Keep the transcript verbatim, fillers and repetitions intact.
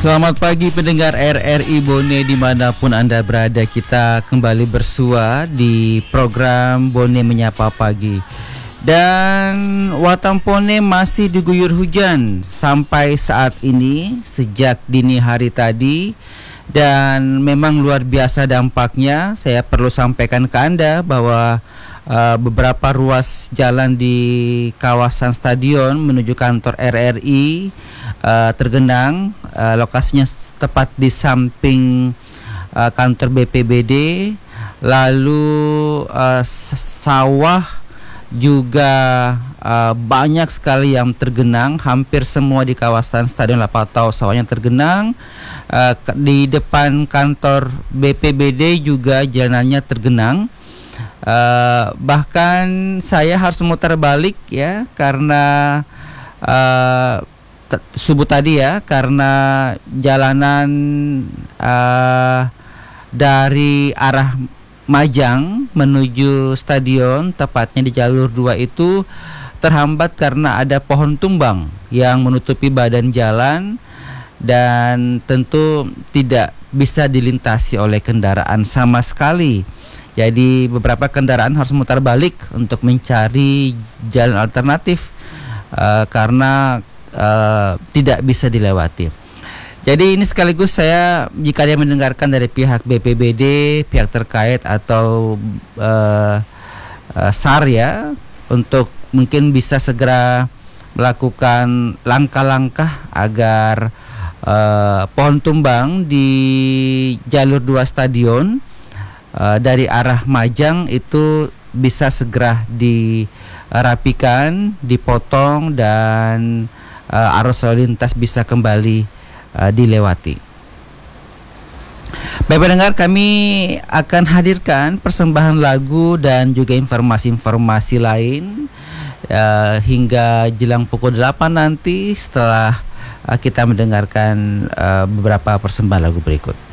Selamat pagi pendengar R R I Bone dimanapun Anda berada. Kita kembali bersua di program Bone Menyapa Pagi. Dan Watampone masih diguyur hujan sampai saat ini sejak dini hari tadi. Dan memang luar biasa dampaknya. Saya perlu sampaikan ke Anda bahwa uh, beberapa ruas jalan di kawasan stadion menuju kantor R R I uh, tergenang. Uh, lokasinya tepat di samping uh, kantor B P B D. Lalu uh, sawah juga uh, banyak sekali yang tergenang. Hampir semua di kawasan Stadion Lapatau sawahnya tergenang. uh, Di depan kantor B P B D juga jalanannya tergenang. uh, Bahkan saya harus memutar balik ya, karena uh, t- subuh tadi ya, karena jalanan uh, dari arah Majang menuju stadion, tepatnya di jalur dua itu terhambat karena ada pohon tumbang yang menutupi badan jalan dan tentu tidak bisa dilintasi oleh kendaraan sama sekali. Jadi beberapa kendaraan harus memutar balik untuk mencari jalan alternatif uh, karena uh, tidak bisa dilewati. Jadi ini sekaligus saya, jika dia mendengarkan dari pihak B P B D, pihak terkait atau uh, uh, S A R ya, untuk mungkin bisa segera melakukan langkah-langkah agar uh, pohon tumbang di jalur dua stadion uh, dari arah Majang itu bisa segera dirapikan, dipotong, dan uh, arus lalu lintas bisa kembali Uh, dilewati. Baik pendengar, kami akan hadirkan persembahan lagu dan juga informasi-informasi lain uh, hingga jelang pukul delapan nanti setelah uh, kita mendengarkan uh, beberapa persembahan lagu berikut.